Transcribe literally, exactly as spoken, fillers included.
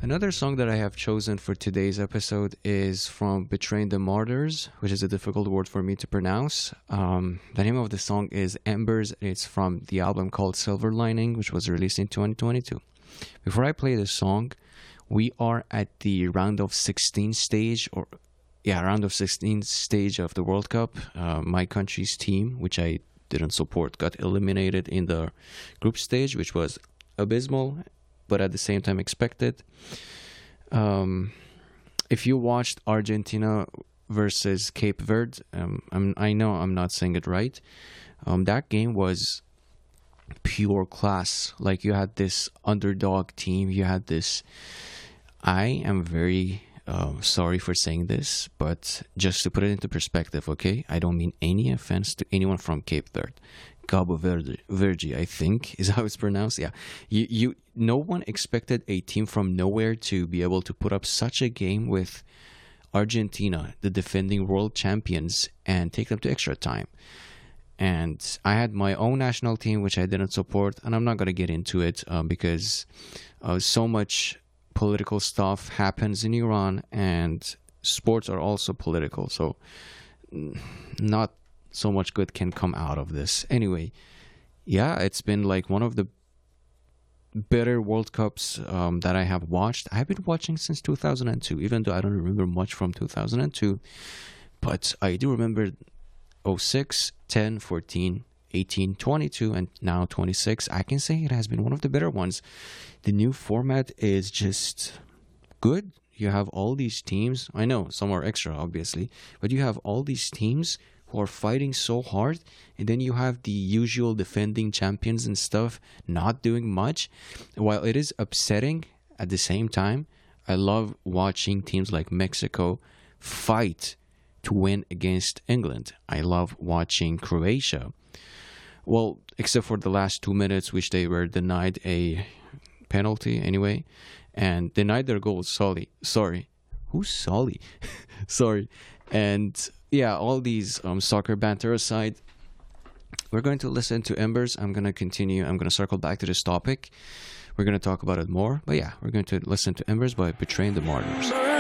Another song that I have chosen for today's episode is from Betraying the Martyrs, which is a difficult word for me to pronounce. Um, the name of the song is Embers. It's from the album called Silver Lining, which was released in twenty twenty-two. Before I play this song, we are at the round of sixteen stage, or yeah, round of sixteen stage of the World Cup. Uh, my country's team, which I didn't support, got eliminated in the group stage, which was abysmal, but at the same time expected. Um, if you watched Argentina versus Cape Verde, um, I'm, I know I'm not saying it right. Um, that game was pure class. Like, you had this underdog team. You had this. I am very uh, sorry for saying this, but just to put it into perspective, okay? I don't mean any offense to anyone from Cape Verde. Cabo Verde, Verde, I think is how it's pronounced. Yeah, you, you, no one expected a team from nowhere to be able to put up such a game with Argentina, the defending world champions, and take them to extra time. And I had my own national team, which I didn't support, and I'm not going to get into it um, because uh, so much political stuff happens in Iran, and sports are also political. So, not so much good can come out of this. Anyway, yeah, it's been like one of the better World Cups um, that I have watched. I've been watching since two thousand two, even though I don't remember much from two thousand two. But I do remember oh six, ten, fourteen, eighteen, twenty-two, and now twenty-six. I can say it has been one of the better ones. The new format is just good. You have all these teams. I know some are extra, obviously, but you have all these teams who are fighting so hard, and then you have the usual defending champions and stuff not doing much. While it is upsetting, at the same time, I love watching teams like Mexico fight to win against England. I love watching Croatia. Well, except for the last two minutes, which they were denied a penalty anyway, and denied their goal. Sorry, sorry. Who's Solly? Sorry. And yeah, all these um, soccer banter aside, we're going to listen to Embers. I'm going to continue. I'm going to circle back to this topic. We're going to talk about it more. But yeah, we're going to listen to Embers by Betraying the Martyrs.